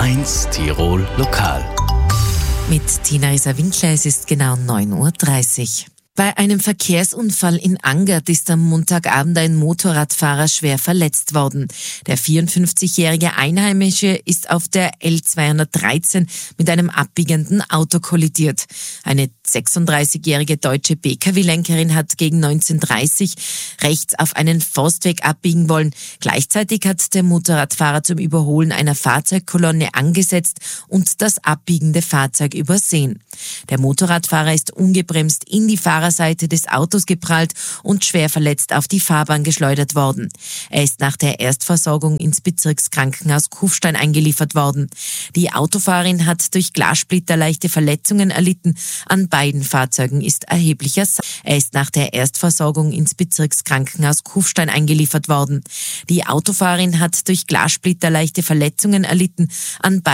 1 Tirol Lokal. Mit Tina Isa-Winkler, es ist genau 9:30 Uhr. Bei einem Verkehrsunfall in Angert ist am Montagabend ein Motorradfahrer schwer verletzt worden. Der 54-jährige Einheimische ist auf der L213 mit einem abbiegenden Auto kollidiert. Eine 36-jährige deutsche Pkw-Lenkerin hat gegen 19:30 rechts auf einen Forstweg abbiegen wollen. Gleichzeitig hat der Motorradfahrer zum Überholen einer Fahrzeugkolonne angesetzt und das abbiegende Fahrzeug übersehen. Der Motorradfahrer ist ungebremst in die Fahrerseite des Autos geprallt und schwer verletzt auf die Fahrbahn geschleudert worden. Er ist nach der Erstversorgung ins Bezirkskrankenhaus Kufstein eingeliefert worden. Die Autofahrerin hat durch Glassplitter leichte Verletzungen erlitten. An beiden Fahrzeugen ist erheblicher Er ist nach der Erstversorgung ins Bezirkskrankenhaus Kufstein eingeliefert worden. Die Autofahrerin hat durch Glassplitter leichte Verletzungen erlitten. An